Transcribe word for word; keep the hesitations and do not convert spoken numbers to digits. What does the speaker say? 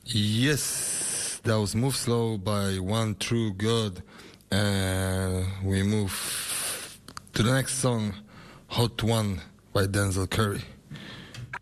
Yes, that was Move Slow by One True God. And we move to the next song, Hot One by Denzel Curry.